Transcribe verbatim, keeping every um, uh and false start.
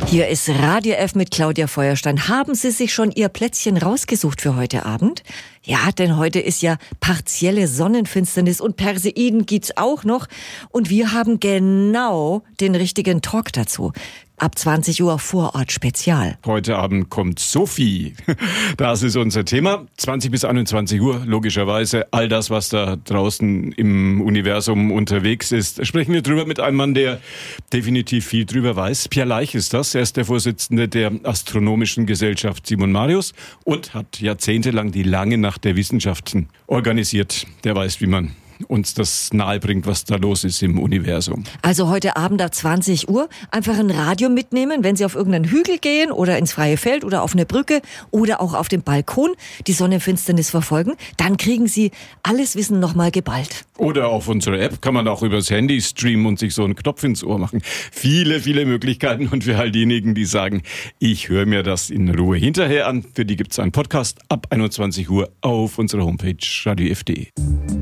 Hier ist Radio F mit Claudia Feuerstein. Haben Sie sich schon Ihr Plätzchen rausgesucht für heute Abend? Ja, denn heute ist ja partielle Sonnenfinsternis und Perseiden gibt's auch noch. Und wir haben genau den richtigen Talk dazu. Ab zwanzig Uhr Vorort Spezial. Heute Abend kommt Sophie. Das ist unser Thema. zwanzig bis einundzwanzig Uhr, logischerweise. All das, was da draußen im Universum unterwegs ist. Sprechen wir drüber mit einem Mann, der definitiv viel drüber weiß. Pierre Leich ist das. Er ist der Vorsitzende der Astronomischen Gesellschaft Simon Marius und hat jahrzehntelang die lange Nacht der Wissenschaften organisiert. Der weiß, wie man uns das nahebringt, was da los ist im Universum. Also heute Abend ab zwanzig Uhr einfach ein Radio mitnehmen, wenn Sie auf irgendeinen Hügel gehen oder ins freie Feld oder auf eine Brücke oder auch auf dem Balkon die Sonnenfinsternis verfolgen. Dann kriegen Sie alles Wissen nochmal geballt. Oder auf unserer App kann man auch übers Handy streamen und sich so einen Knopf ins Ohr machen. Viele, viele Möglichkeiten. Und für all diejenigen, die sagen, ich höre mir das in Ruhe hinterher an, für die gibt es einen Podcast ab einundzwanzig Uhr auf unserer Homepage radio f punkt de.